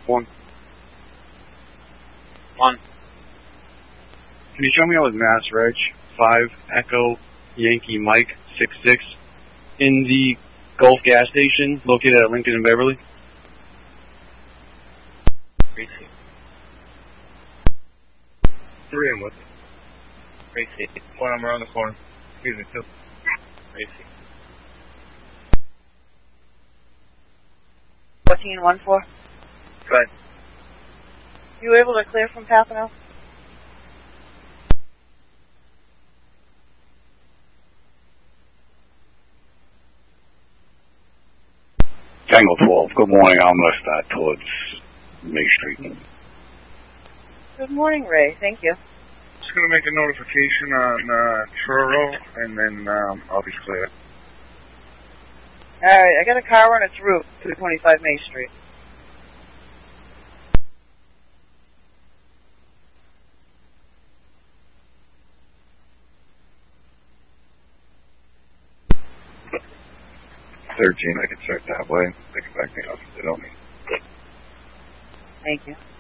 1. Can you show me out with Mass Reg 5 Echo Yankee Mike 66 in the Gulf gas station located at Lincoln and Beverly? Receive. 3 and with it. Receive. 1, I'm around the corner. Excuse me, 2. Receive. 14-1-4. Go ahead. You able to clear from Papineau? Tango 12, good morning. I'm going to start towards May Street. Good morning, Ray. Thank you. Just going to make a notification on Truro, and then I'll be clear. All right, I got a car on its route to 25 Main Street. I can start that way. They can back me up if they don't need. Thank you.